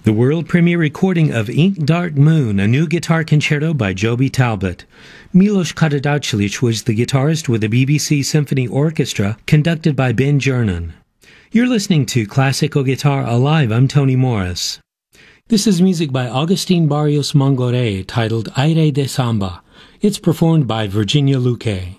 The world premiere recording of Ink Dark Moon, a new guitar concerto by Joby Talbot. Milos Kadadachlic was the guitarist with the BBC Symphony Orchestra, conducted by Ben Jernan. You're listening to Classical Guitar Alive. I'm Tony Morris. This is music by Agustin Barrios Mangoré titled Aire de Samba. It's performed by Virginia Luque.